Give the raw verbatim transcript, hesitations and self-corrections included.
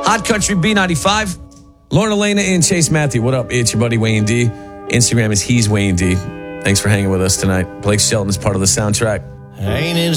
Hot Country B ninety-five. Lauren Elena and Chase Matthew. What up? It's your buddy Wayne D. Instagram is He's Wayne D. Thanks for hanging with us tonight. Blake Shelton is part of the soundtrack. Ain't it